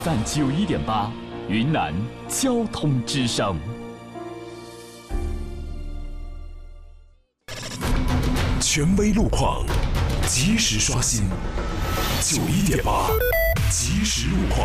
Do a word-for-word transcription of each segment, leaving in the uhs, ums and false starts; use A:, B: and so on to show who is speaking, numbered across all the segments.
A: 赞九一点八，云南交通之声。
B: 权威路况，及时刷新。九一点八，及时路况。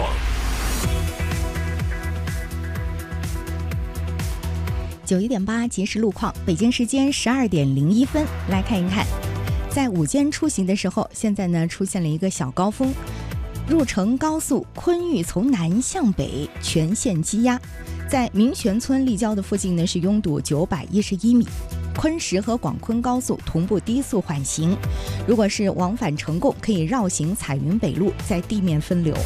C: 九一点八，及时路况。北京时间十二点零一分，来看一看，在午间出行的时候，现在呢出现了一个小高峰。入城高速昆玉从南向北全线积压，在明泉村立交的附近呢是拥堵九百一十一米。昆石和广昆高速同步低速缓行，如果是往返成贡，可以绕行彩云北路，在地面分流。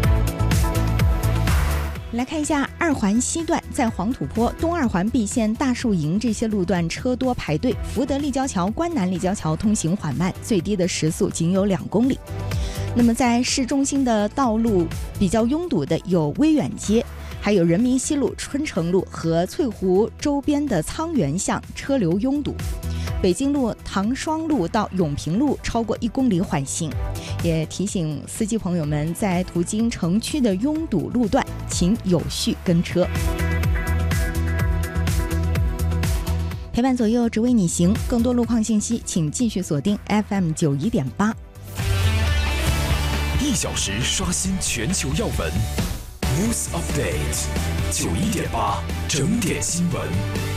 C: 来看一下二环西段，在黄土坡、东二环 B 线大树营这些路段车多排队，福德立交桥、关南立交桥通行缓慢，最低的时速仅有两公里。那么在市中心的道路比较拥堵的有威远街，还有人民西路、春城路和翠湖周边的沧源巷车流拥堵。北京路唐双路到永平路超过一公里缓行，也提醒司机朋友们在途经城区的拥堵路段，请有序跟车。陪伴左右，只为你行。更多路况信息，请继续锁定 F M 九一点八。
B: 一小时刷新全球要闻 ，News Update， 九一点八整点新闻。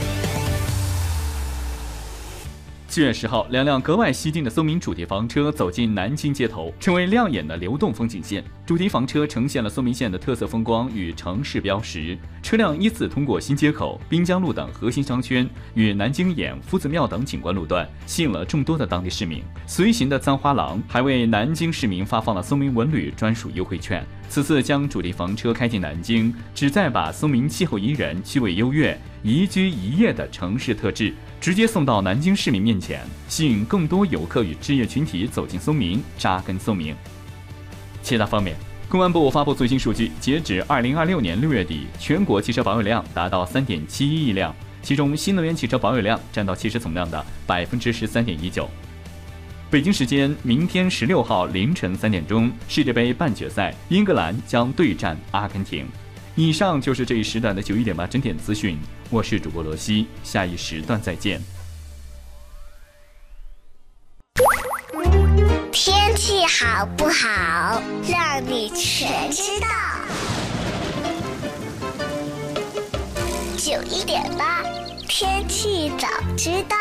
A: 七月十号，两辆格外吸睛的松明主题房车走进南京街头，成为亮眼的流动风景线。主题房车呈现了松明县的特色风光与城市标识，车辆依次通过新街口、滨江路等核心商圈与南京眼、夫子庙等景观路段，吸引了众多的当地市民。随行的簪花郎还为南京市民发放了松明文旅专属优惠券。此次将主题房车开进南京，旨在把松明气候宜人、气味优越、宜居宜业的城市特质直接送到南京市民面前，吸引更多游客与置业群体走进松明，扎根松明。其他方面，公安部发布最新数据，截止二零二六年六月底，全国汽车保有量达到三点七一亿辆，其中新能源汽车保有量占到汽车总量的百分之十三点一九。北京时间明天十六号凌晨三点钟，世界杯半决赛，英格兰将对战阿根廷。以上就是这一时段的九一点八整点资讯，我是主播罗西，下一时段再见。
D: 天气好不好，让你全知道。九一点八，天气早知道。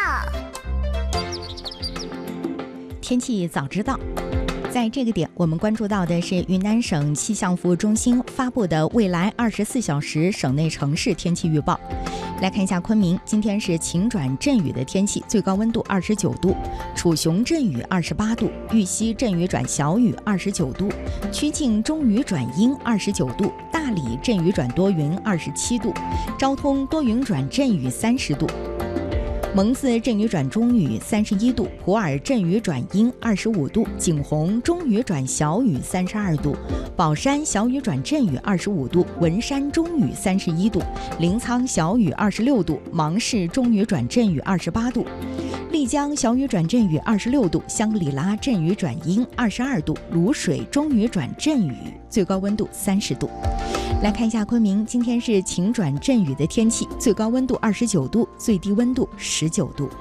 C: 天气早知道。在这个点，我们关注到的是云南省气象服务中心发布的未来二十四小时省内城市天气预报。来看一下昆明，今天是晴转阵雨的天气，最高温度二十九度；楚雄阵雨二十八度；玉溪阵雨转小雨二十九度；曲靖中雨转阴二十九度；大理阵雨转多云二十七度；昭通多云转阵雨三十度。蒙自阵雨转中雨三十一度，普洱阵雨转阴二十五度，景洪中雨转小雨三十二度，宝山小雨转阵雨二十五度，文山中雨三十一度，临沧小雨二十六度，芒市中雨转阵雨二十八度，丽江小雨转阵雨二十六度，香格里拉阵雨转阴二十二度，卤水中雨转阵雨，最高温度三十度。来看一下昆明，今天是晴转阵雨的天气，最高温度二十九度，最低温度十九度。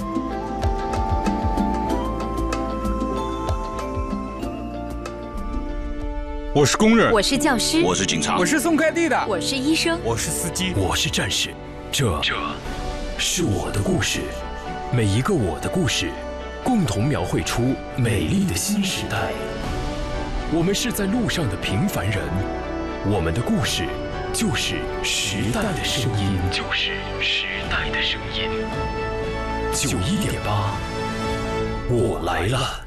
E: 我是工人，
F: 我是教师，
E: 我是警察，
G: 我是送快递的，
F: 我是医生，
E: 我是司机，
B: 我是战士。这这是我的故事，每一个我的故事，共同描绘出美丽的新时代。我们是在路上的平凡人，我们的故事就是时代的声音，就是时代的声音。九一点八，我来了。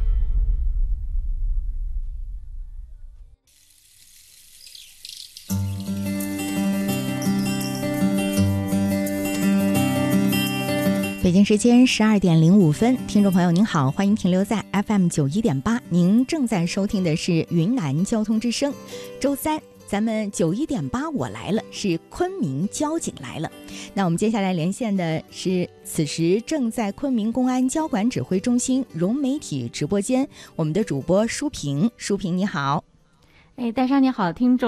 C: 北京时间十二点零五分，听众朋友您好，欢迎停留在 F M 九一点八，您正在收听的是云南交通之声。周三，咱们九一点八我来了，是昆明交警来了。那我们接下来连线的是此时正在昆明公安交管指挥中心融媒体直播间，我们的主播舒平。舒平你好。
H: 哎，戴莎你好，听众